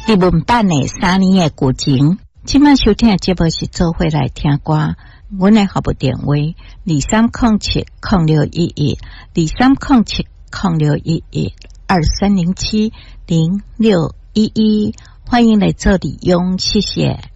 伫文版的3年的古情。今晚收听的节目是做伙来听歌，阮的号码电话230706112307061123070611，欢迎来做利用，谢谢。